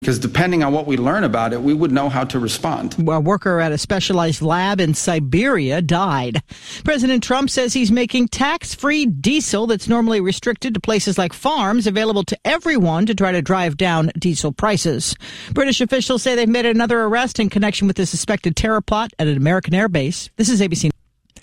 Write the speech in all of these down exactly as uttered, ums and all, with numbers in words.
Because depending on what we learn about it, we would know how to respond. A worker at a specialized lab in Siberia died. President Trump says he's making tax-free diesel that's normally restricted to places like farms available to everyone to try to drive down diesel prices. British officials say they've made another arrest in connection with the suspected terror plot at an American air base. This is A B C.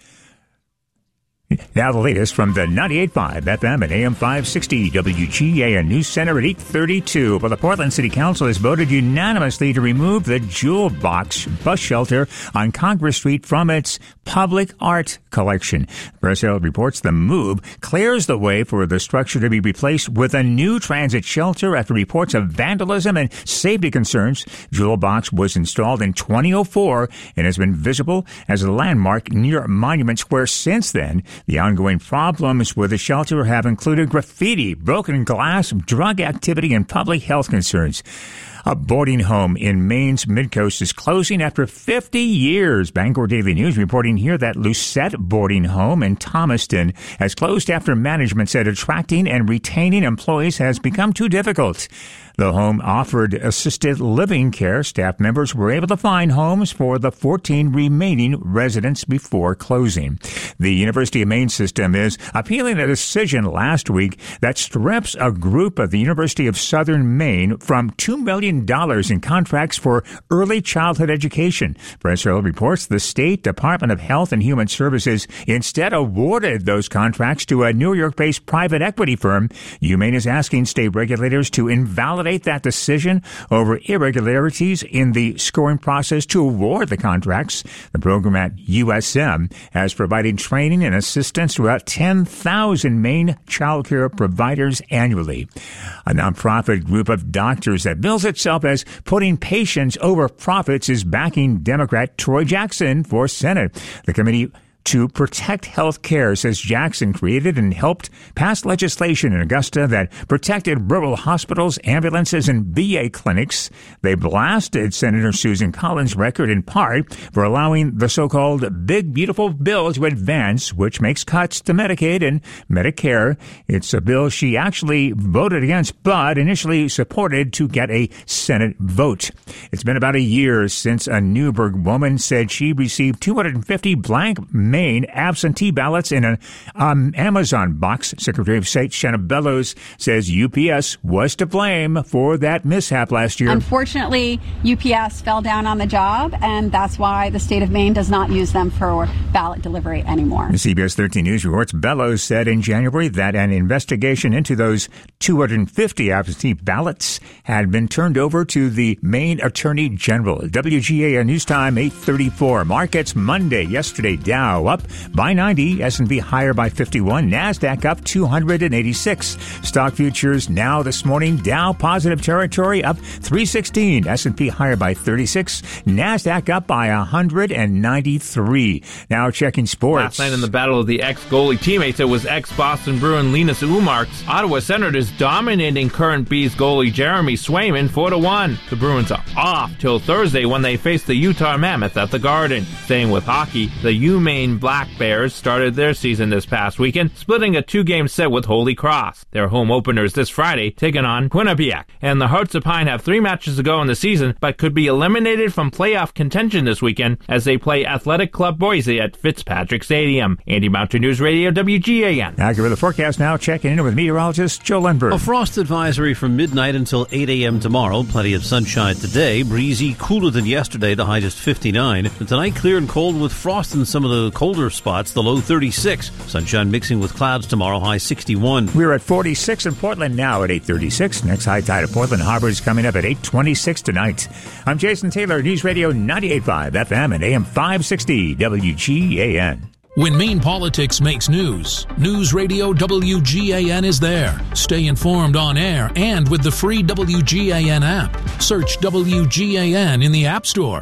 Now the latest from the ninety-eight point five F M and A M five sixty W G A N News Center at eight thirty-two. Well, the Portland City Council has voted unanimously to remove the Jewel Box bus shelter on Congress Street from its public art collection. Press Herald reports the move clears the way for the structure to be replaced with a new transit shelter after reports of vandalism and safety concerns. Jewel Box was installed in twenty oh four and has been visible as a landmark near Monument Square since then. The ongoing problems with the shelter have included graffiti, broken glass, drug activity, and public health concerns. A boarding home in Maine's Midcoast is closing after fifty years. Bangor Daily News reporting here that Lucette Boarding Home in Thomaston has closed after management said attracting and retaining employees has become too difficult. The home offered assisted living care. Staff members were able to find homes for the fourteen remaining residents before closing. The University of Maine system is appealing a decision last week that strips a group of the University of Southern Maine from two million dollars in contracts for early childhood education. Press Herald reports the State Department of Health and Human Services instead awarded those contracts to a New York-based private equity firm. UMaine is asking state regulators to invalidate that decision over irregularities in the scoring process to award the contracts. The program at U S M has provided training and assistance to about ten thousand Maine child care providers annually. A nonprofit group of doctors that bills itself as putting patients over profits is backing Democrat Troy Jackson for Senate. The committee to protect health care, says Jackson created and helped pass legislation in Augusta that protected rural hospitals, ambulances, and V A clinics. They blasted Senator Susan Collins' record in part for allowing the so-called Big Beautiful Bill to advance, which makes cuts to Medicaid and Medicare. It's a bill she actually voted against, but initially supported to get a Senate vote. It's been about a year since a Newburgh woman said she received two hundred fifty blank Maine absentee ballots in an um, Amazon box. Secretary of State Shanna Bellows says U P S was to blame for that mishap last year. Unfortunately, U P S fell down on the job, and that's why the state of Maine does not use them for ballot delivery anymore. C B S thirteen News reports Bellows said in January that an investigation into those two hundred fifty absentee ballots had been turned over to the Maine Attorney General. W G A N News Time, eight thirty-four. Markets Monday. Yesterday, Dow up by ninety, S and P higher by fifty-one, NASDAQ up two hundred eighty-six. Stock futures now this morning, Dow positive territory up three sixteen, S and P higher by thirty-six, NASDAQ up by one hundred ninety-three. Now checking sports. Last night in the battle of the ex-goalie teammates, it was ex-Boston Bruin Linus Ullmark's Ottawa Senators dominating current Bees goalie Jeremy Swayman four to one. The Bruins are off till Thursday when they face the Utah Mammoth at the Garden. Staying with hockey, the UMaine Black Bears started their season this past weekend, splitting a two-game set with Holy Cross. Their home openers this Friday, taking on Quinnipiac. And the Hearts of Pine have three matches to go in the season, but could be eliminated from playoff contention this weekend as they play Athletic Club Boise at Fitzpatrick Stadium. Andy Mountain News Radio, W G A N. Now give her the forecast now. Checking in with meteorologist Joe Lundberg. A frost advisory from midnight until eight a.m. tomorrow. Plenty of sunshine today. Breezy, cooler than yesterday. The high just fifty-nine. And tonight, clear and cold with frost in some of the colder spots. The low thirty-six. Sunshine mixing with clouds tomorrow, high sixty-one. We're at forty-six in Portland now at eight thirty-six. Next high tide at Portland Harbor is coming up at eight twenty-six tonight. I'm Jason Taylor, News Radio ninety-eight point five F M and A M five sixty W G A N. When Maine politics makes news, News Radio W G A N is there. Stay informed on air and with the free W G A N app. Search W G A N in the App Store.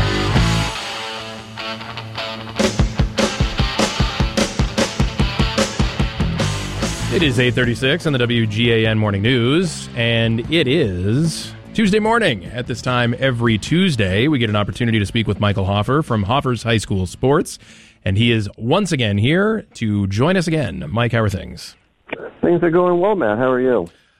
It is eight thirty-six on the W G A N Morning News, and it is Tuesday morning. At this time every Tuesday, we get an opportunity to speak with Michael Hoffer from Hoffer's High School Sports, and he is once again here to join us again. Mike, how are things? Things are going well, Matt. How are you?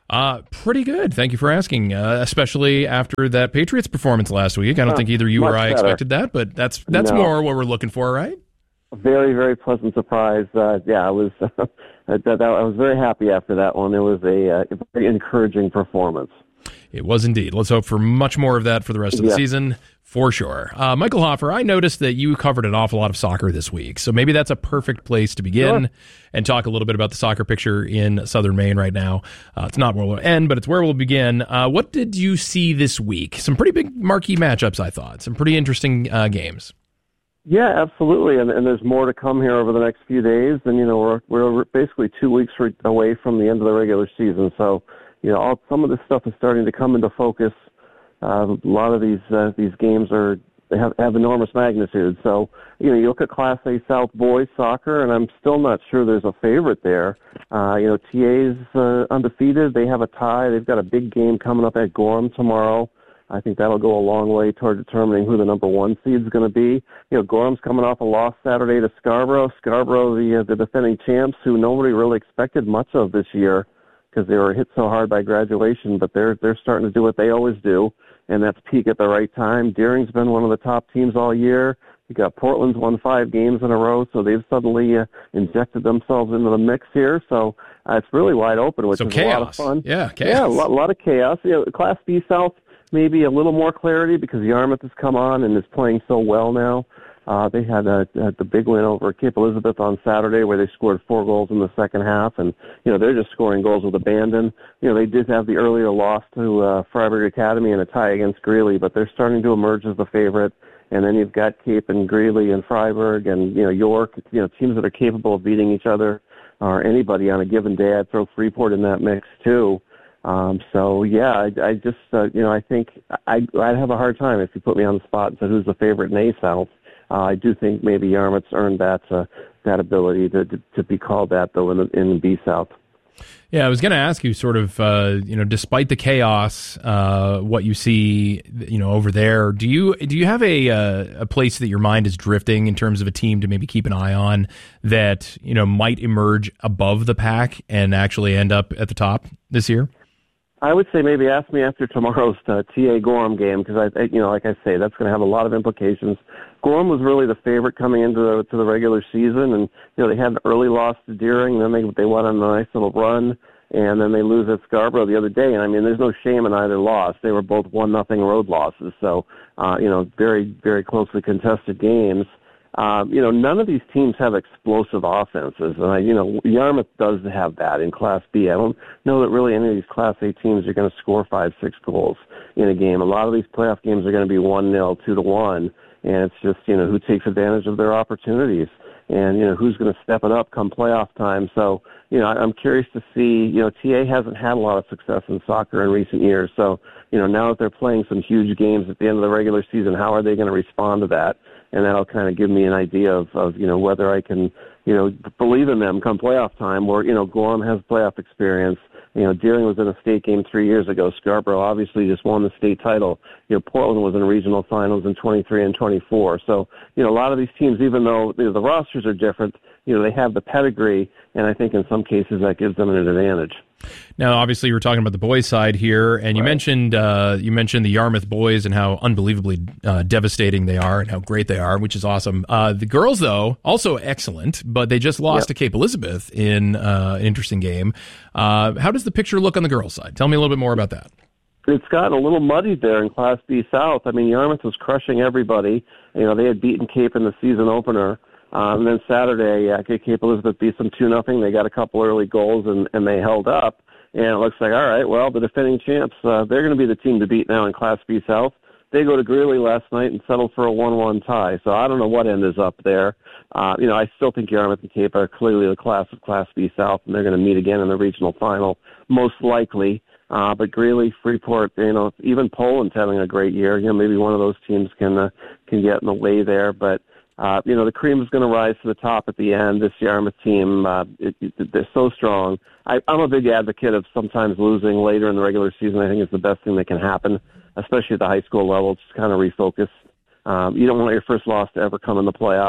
Uh, pretty good. Thank you for asking, uh, especially after that Patriots performance last week. I don't uh, think either you or I better. expected that, but that's that's no. more what we're looking for, right? Very, very pleasant surprise. Uh, yeah, I was uh, I was very happy after that one. It was a, uh, a very encouraging performance. It was indeed. Let's hope for much more of that for the rest of the yeah. season, for sure. Uh, Michael Hoffer, I noticed that you covered an awful lot of soccer this week, so maybe that's a perfect place to begin sure. and talk a little bit about the soccer picture in Southern Maine right now. Uh, it's not where we'll end, but it's where we'll begin. Uh, what did you see this week? Some pretty big marquee matchups, I thought. Some pretty interesting uh, games. Yeah, absolutely, and, and there's more to come here over the next few days. And, you know, we're, we're basically two weeks away from the end of the regular season, so you know, all, some of this stuff is starting to come into focus. Uh, a lot of these uh, these games are they have, have enormous magnitude. So, you know, you look at Class A South boys soccer, and I'm still not sure there's a favorite there. Uh, you know, T A's uh, undefeated. They have a tie. They've got a big game coming up at Gorham tomorrow. I think that'll go a long way toward determining who the number one seed is going to be. You know, Gorham's coming off a loss Saturday to Scarborough. Scarborough, the uh, the defending champs, who nobody really expected much of this year, because they were hit so hard by graduation, but they're they're starting to do what they always do, and that's peak at the right time. Deering's been one of the top teams all year. You got Portland's won five games in a row, so they've suddenly uh, injected themselves into the mix here. So uh, it's really wide open, which so is chaos. a lot of fun. Yeah, chaos. Yeah, a lot, a lot of chaos. You know, Class B South, maybe a little more clarity because Yarmouth has come on and is playing so well now. Uh, they had, a, had the big win over Cape Elizabeth on Saturday where they scored four goals in the second half, and, you know, they're just scoring goals with abandon. You know, they did have the earlier loss to uh, Freiburg Academy and a tie against Greeley, but they're starting to emerge as the favorite. And then you've got Cape and Greeley and Freiburg and, you know, York, you know, teams that are capable of beating each other or anybody on a given day. I'd throw Freeport in that mix, too. Um, so, yeah, I, I just, uh, you know, I think I, I'd have a hard time if you put me on the spot and said who's the favorite in A South. Uh, I do think maybe Yarmouth's earned that uh, that ability to, to to be called that, though, in the, in B South. Yeah, I was going to ask you sort of, uh, you know, despite the chaos, uh, what you see, you know, over there, do you do you have a uh, a place that your mind is drifting in terms of a team to maybe keep an eye on that, you know, might emerge above the pack and actually end up at the top this year? I would say maybe ask me after tomorrow's uh, T A Gorham game because I, you know, like I say, that's going to have a lot of implications. Gorham was really the favorite coming into the to the regular season, and you know they had an early loss to Deering, then they they went on a nice little run, and then they lose at Scarborough the other day. And I mean, there's no shame in either loss. They were both one nothing road losses, so uh, you know, very very closely contested games. Um, you know, none of these teams have explosive offenses, and I, you know, Yarmouth does have that in Class B. I don't know that really any of these Class A teams are going to score five, six goals in a game. A lot of these playoff games are going to be one nil, two to one, and it's just, you know, who takes advantage of their opportunities, and you know who's going to step it up come playoff time. So, you know, I'm curious to see. You know, T A hasn't had a lot of success in soccer in recent years, so you know now that they're playing some huge games at the end of the regular season, how are they going to respond to that? And that'll kind of give me an idea of, of, you know, whether I can, you know, believe in them come playoff time. Or, you know, Gorham has playoff experience. You know, Deering was in a state game three years ago. Scarborough obviously just won the state title. You know, Portland was in regional finals in twenty-three and twenty-four. So, you know, a lot of these teams, even though you know, the rosters are different, you know, they have the pedigree, and I think in some cases that gives them an advantage. Now, obviously, you were talking about the boys' side here, and you right. mentioned uh, you mentioned the Yarmouth boys and how unbelievably uh, devastating they are and how great they are, which is awesome. Uh, the girls, though, also excellent, but they just lost yep. to Cape Elizabeth in uh, an interesting game. Uh, how does the picture look on the girls' side? Tell me a little bit more about that. It's gotten a little muddied there in Class B South. I mean, Yarmouth was crushing everybody. You know, they had beaten Cape in the season opener. Um, and then Saturday, uh, Cape Elizabeth beat them two nothing. They got a couple early goals, and, and they held up. And it looks like, all right, well, the defending champs, uh, they're going to be the team to beat now in Class B South. They go to Greeley last night and settle for a one one tie. So I don't know what end is up there. Uh, you know, I still think Yarmouth and Cape are clearly the class of Class B South, and they're going to meet again in the regional final, most likely. Uh, but Greeley, Freeport, you know, even Poland's having a great year. You know, maybe one of those teams can uh, can get in the way there, but. Uh, you know, the cream is going to rise to the top at the end. This Yarmouth team, uh, it, it, they're so strong. I, I'm a big advocate of sometimes losing later in the regular season. I think it's the best thing that can happen, especially at the high school level. Just kind of refocus. Um, you don't want your first loss to ever come in the playoffs.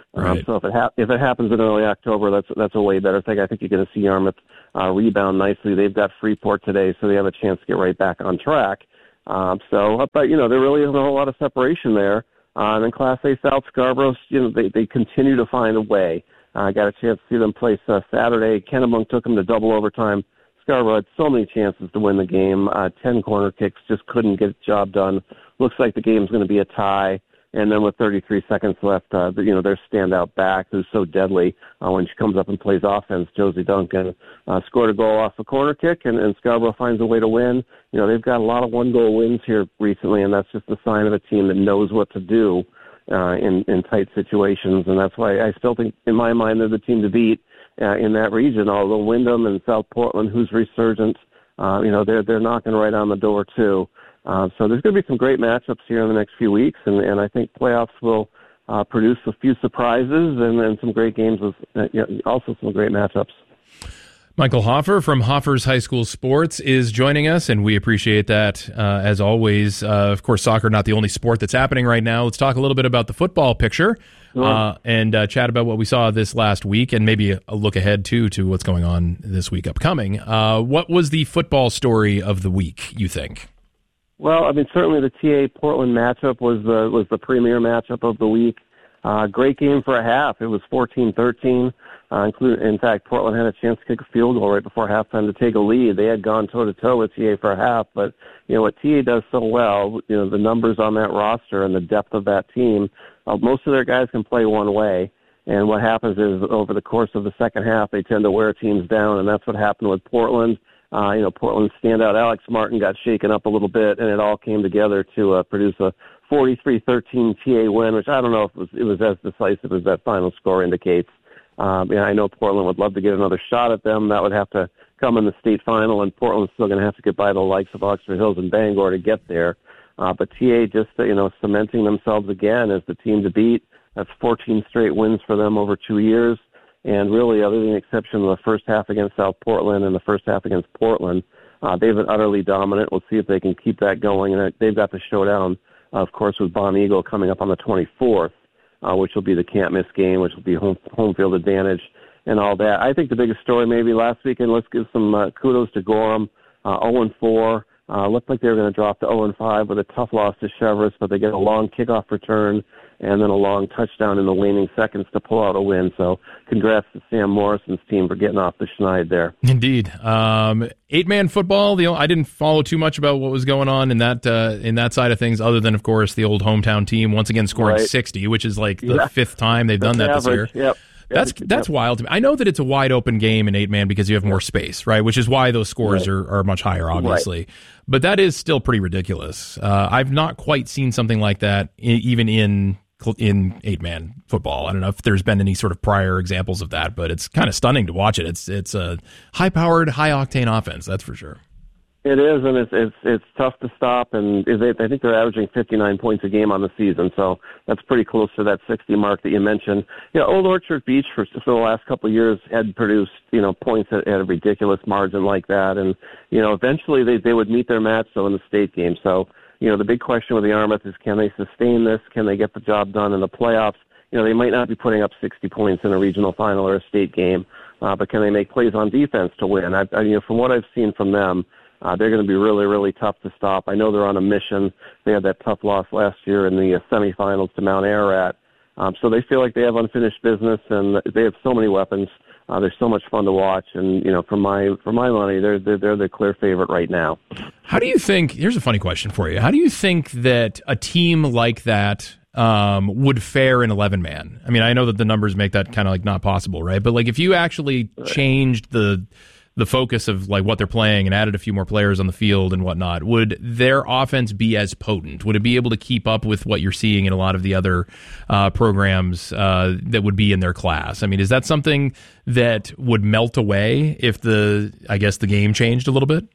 Um, so if it ha- if it happens in early October, that's that's a way better thing. I think you're going to see Yarmouth uh, rebound nicely. They've got Freeport today, so they have a chance to get right back on track. Um, so, but you know, there really isn't a whole lot of separation there. Uh, and in Class A South, Scarborough, you know, they they continue to find a way. I uh, got a chance to see them play uh, Saturday. Kennebunk took them to double overtime. Scarborough had so many chances to win the game. Uh, ten corner kicks, just couldn't get the job done. Looks like the game's going to be a tie. And then with thirty-three seconds left, uh, you know, their standout back, who's so deadly uh, when she comes up and plays offense, Josie Duncan, uh, scored a goal off a corner kick, and, and Scarborough finds a way to win. You know, they've got a lot of one-goal wins here recently, and that's just a sign of a team that knows what to do uh, in, in tight situations. And that's why I still think, in my mind, they're the team to beat uh, in that region. Although Wyndham and South Portland, who's resurgent, uh, you know, they're they're knocking right on the door too. Uh, so there's going to be some great matchups here in the next few weeks, and, and I think playoffs will uh, produce a few surprises and, and some great games with uh, you know, also some great matchups. Michael Hoffer from Hoffer's High School Sports is joining us, and we appreciate that uh, as always. Uh, of course, soccer not the only sport that's happening right now. Let's talk a little bit about the football picture sure. uh, and uh, chat about what we saw this last week, and maybe a, a look ahead too to what's going on this week upcoming. Uh, what was the football story of the week, you think? Well, I mean, certainly the T A Portland matchup was the was the premier matchup of the week. Uh, great game for a half. It was fourteen thirteen. Uh, include, in fact, Portland had a chance to kick a field goal right before halftime to take a lead. They had gone toe-to-toe with T A for a half, but, you know, what T A does so well, you know, the numbers on that roster and the depth of that team, uh, most of their guys can play one way. And what happens is over the course of the second half, they tend to wear teams down, and that's what happened with Portland. Uh, you know, Portland's standout Alex Martin got shaken up a little bit, and it all came together to uh, produce a forty-three thirteen T A win, which I don't know if it was, it was as decisive as that final score indicates. Um, yeah, I know Portland would love to get another shot at them. That would have to come in the state final, and Portland's still going to have to get by the likes of Oxford Hills and Bangor to get there. Uh, but T A just, you know, cementing themselves again as the team to beat. That's fourteen straight wins for them over two years. And really, other than the exception of the first half against South Portland and the first half against Portland, uh, they've been utterly dominant. We'll see if they can keep that going. And they've got the showdown, uh, of course, with Bon Eagle coming up on the twenty-fourth, uh, which will be the can't-miss game, which will be home, home field advantage and all that. I think the biggest story maybe last weekend, let's give some uh, kudos to Gorham, uh, oh and four. Uh, looked like they were going to drop to oh and five with a tough loss to Cheverus, but they get a long kickoff return and then a long touchdown in the waning seconds to pull out a win. So congrats to Sam Morrison's team for getting off the schneid there. Indeed. Um, eight-man football, the, I didn't follow too much about what was going on in that uh, in that side of things, other than, of course, the old hometown team once again scoring right. sixty, which is like the yeah. fifth time they've That's done that average. this year. Yep. That's that's wild to me. I know that it's a wide open game in eight man because you have more space, right? Which is why those scores right. are, are much higher, obviously. Right. But that is still pretty ridiculous. Uh, I've not quite seen something like that in, even in in eight man football. I don't know if there's been any sort of prior examples of that, but it's kind of stunning to watch it. It's it's a high powered, high octane offense, that's for sure. It is, and it's it's it's tough to stop. And they, I think they're averaging fifty-nine points a game on the season, so that's pretty close to that sixty mark that you mentioned. You know, Old Orchard Beach for, for the last couple of years had produced you know points at, at a ridiculous margin like that, and you know eventually they they would meet their match so in the state game. So you know the big question with the Yarmouth is can they sustain this? Can they get the job done in the playoffs? You know they might not be putting up sixty points in a regional final or a state game, uh, but can they make plays on defense to win? I, I you know from what I've seen from them. Uh, they're going to be really, really tough to stop. I know they're on a mission. They had that tough loss last year in the uh, semifinals to Mount Ararat. Um, so they feel like they have unfinished business, and they have so many weapons. Uh, they're so much fun to watch, and you know, for my for my money, they're they're, they're the clear favorite right now. How do you think? Here's a funny question for you. How do you think that a team like that um, would fare in eleven man? I mean, I know that the numbers make that kind of like not possible, right? But like, if you actually changed the the focus of like what they're playing and added a few more players on the field and whatnot, would their offense be as potent? Would it be able to keep up with what you're seeing in a lot of the other uh, programs uh, that would be in their class? I mean, is that something that would melt away if the, I guess, the game changed a little bit?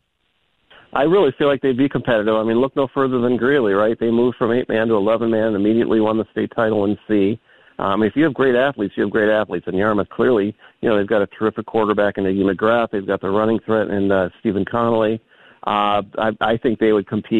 I really feel like they'd be competitive. I mean, look no further than Greeley, right? They moved from eight man to eleven man and immediately won the state title in C. Um, if you have great athletes, you have great athletes. And Yarmouth, clearly, you know, they've got a terrific quarterback in Iggy McGrath. They've got the running threat in uh, Stephen Connolly. Uh, I, I think they would compete.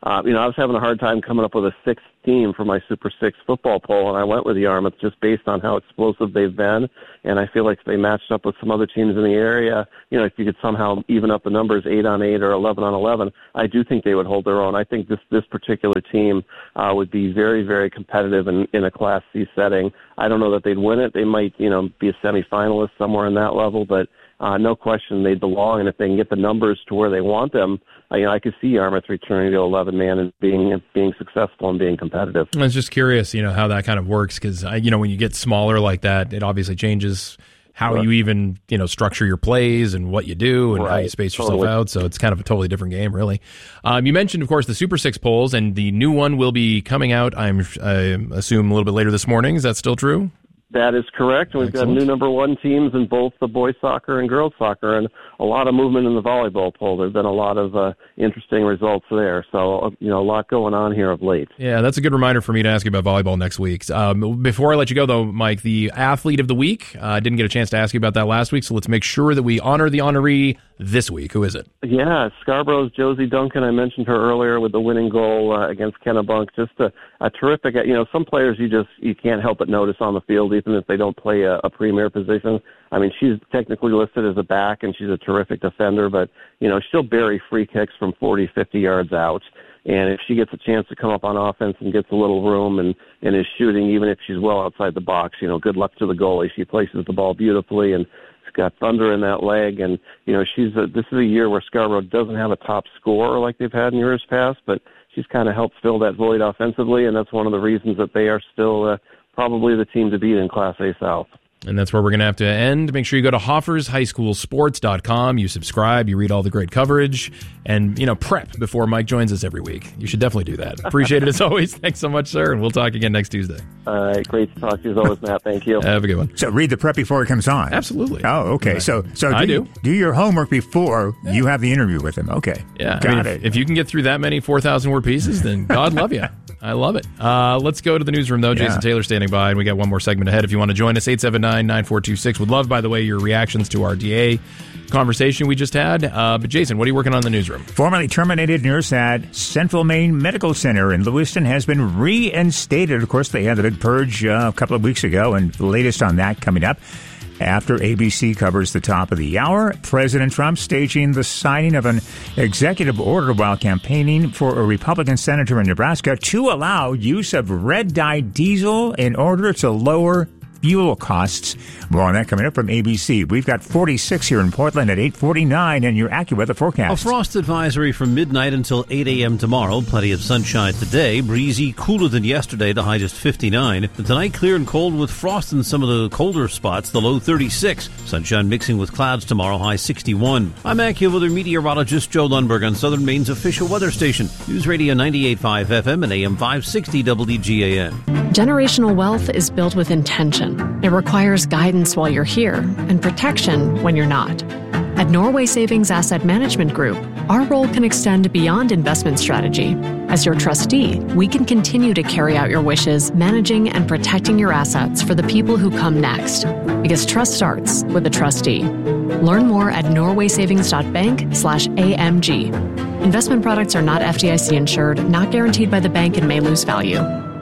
uh, you know, I was having a hard time coming up with a sixth team for my Super Six football poll, and I went with Yarmouth just based on how explosive they've been. And I feel like if they matched up with some other teams in the area, you know, if you could somehow even up the numbers eight on eight or eleven on eleven, I do think they would hold their own. I think this this particular team uh, would be very, very competitive in, in a Class C setting. I don't know that they'd win it. They might, you know, be a semifinalist somewhere in that level, but uh, no question they belong. And if they can get the numbers to where they want them, uh, you know, I could see Yarmouth returning to eleven man and being being successful and being competitive. I was just curious, you know, how that kind of works because, you know, when you get smaller like that, it obviously changes how right. you even, you know, structure your plays and what you do and right. how you space yourself totally. out. So it's kind of a totally different game, really. Um, you mentioned, of course, the Super Six polls, and the new one will be coming out, I'm, I assume, a little bit later this morning. Is that still true? That is correct. We've Excellent. got new number one teams in both the boys soccer and girls soccer, and a lot of movement in the volleyball poll. There's been a lot of uh, interesting results there. So, you know, a lot going on here of late. Yeah, that's a good reminder for me to ask you about volleyball next week. Um, before I let you go, though, Mike, the athlete of the week, I uh, didn't get a chance to ask you about that last week, so let's make sure that we honor the honoree this week. Who is it? Yeah, Scarborough's Josie Duncan. I mentioned her earlier with the winning goal uh, against Kennebunk. Just a, a terrific, you know, some players you just, you can't help but notice on the field, even if they don't play a, a premier position. I mean, she's technically listed as a back, and she's a terrific defender, but, you know, she'll bury free kicks from forty, fifty yards out. And if she gets a chance to come up on offense and gets a little room and, and is shooting, even if she's well outside the box, you know, good luck to the goalie. She places the ball beautifully and got thunder in that leg, and you know she's a, this is a year where Scarborough doesn't have a top scorer like they've had in years past, but she's kind of helped fill that void offensively, and that's one of the reasons that they are still uh, probably the team to beat in Class A South. And that's where we're going to have to end. Make sure you go to hoffers high school sports dot com. You subscribe, you read all the great coverage, and, you know, prep before Mike joins us every week. You should definitely do that. Appreciate it as always. Thanks so much, sir, and we'll talk again next Tuesday. All right. Great to talk to you as always, Matt. Thank you. Have a good one. So read the prep before he comes on. Absolutely. Oh, okay. Right. So, so do I do. do your homework before yeah. you have the interview with him. Okay. Yeah. Got I mean, it. If, if you can get through that many four thousand word pieces, then God love you. I love it. Uh, let's go to the newsroom, though. Yeah. Jason Taylor standing by, and we got one more segment ahead. If you want to join us, eight seven nine, nine four two six. Would love, by the way, your reactions to our D A conversation we just had. Uh, but, Jason, what are you working on in the newsroom? Formerly terminated nurse at Central Maine Medical Center in Lewiston has been reinstated. Of course, they had the big purge uh, a couple of weeks ago, and the latest on that coming up. After A B C covers the top of the hour, President Trump staging the signing of an executive order while campaigning for a Republican senator in Nebraska to allow use of red-dye diesel in order to lower fuel costs. More on that coming up from A B C. We've got forty-six here in Portland at eight forty-nine, and your AccuWeather forecast. A frost advisory from midnight until eight a.m. tomorrow. Plenty of sunshine today. Breezy, cooler than yesterday. The high just fifty-nine. Tonight, clear and cold with frost in some of the colder spots. The low thirty-six. Sunshine mixing with clouds tomorrow. High sixty-one. I'm AccuWeather meteorologist Joe Lundberg on Southern Maine's official weather station. News Radio ninety-eight point five F M and A M five sixty W G A N. Generational wealth is built with intention. It requires guidance while you're here and protection when you're not. At Norway Savings Asset Management Group, our role can extend beyond investment strategy. As your trustee, we can continue to carry out your wishes, managing and protecting your assets for the people who come next. Because trust starts with a trustee. Learn more at norwaysavings.bank slash AMG. Investment products are not F D I C insured, not guaranteed by the bank, and may lose value.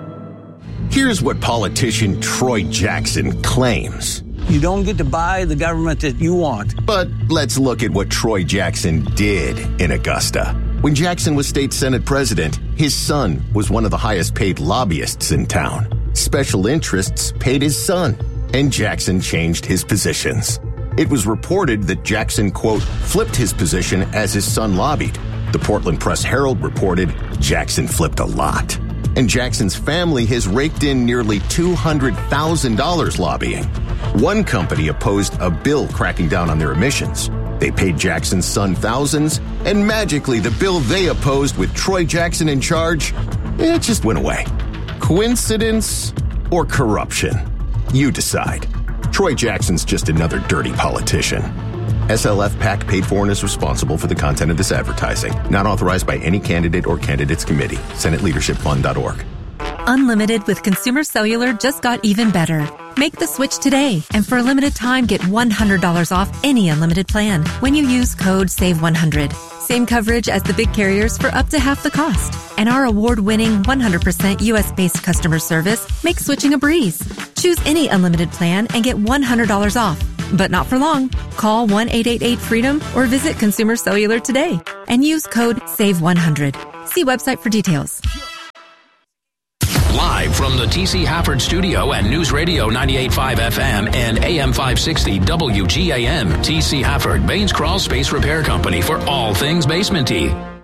Here's what politician Troy Jackson claims. You don't get to buy the government that you want. But let's look at what Troy Jackson did in Augusta. When Jackson was state Senate president, his son was one of the highest paid lobbyists in town. Special interests paid his son, and Jackson changed his positions. It was reported that Jackson, quote, flipped his position as his son lobbied. The Portland Press-Herald reported Jackson flipped a lot. And Jackson's family has raked in nearly two hundred thousand dollars lobbying. One company opposed a bill cracking down on their emissions. They paid Jackson's son thousands, and magically the bill they opposed with Troy Jackson in charge, it just went away. Coincidence or corruption? You decide. Troy Jackson's just another dirty politician. S L F PAC paid for and is responsible for the content of this advertising. Not authorized by any candidate or candidates committee. Senate Leadership Fund dot org. Unlimited with Consumer Cellular just got even better. Make the switch today, and for a limited time, get one hundred dollars off any unlimited plan when you use code save one hundred. Same coverage as the big carriers for up to half the cost. And our award-winning one hundred percent U S-based customer service makes switching a breeze. Choose any unlimited plan and get one hundred dollars off. But not for long. Call one eight eight eight freedom or visit Consumer Cellular today and use code save one hundred. See website for details. Live from the T C Hafford studio at News Radio ninety-eight point five F M and A M five sixty W G A N. T C Hafford, Baines Crawl Space Repair Company for all things basementy.